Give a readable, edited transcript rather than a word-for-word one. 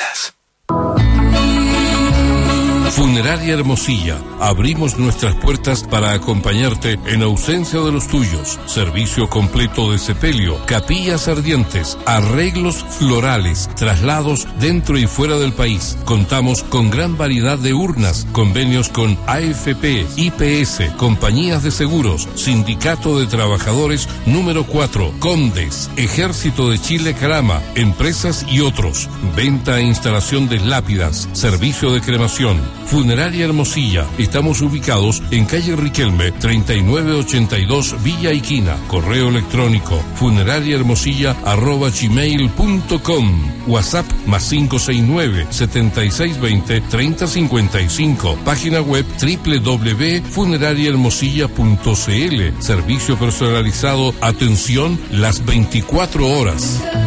sonrisas. Funeraria Hermosilla. Abrimos nuestras puertas para acompañarte en ausencia de los tuyos. Servicio completo de sepelio, capillas ardientes, arreglos florales, traslados dentro y fuera del país. Contamos con gran variedad de urnas, convenios con AFP, IPS, compañías de seguros, Sindicato de Trabajadores número 4, Condes, Ejército de Chile Calama, empresas y otros. Venta e instalación de lápidas, servicio de cremación. Funeraria Hermosilla. Estamos ubicados en calle Riquelme, 3982 Villa Iquina. Correo electrónico funerariahermosilla@gmail.com. WhatsApp +569 7620 3055. Página web www.funerariahermosilla.cl. Servicio personalizado, atención las 24 horas.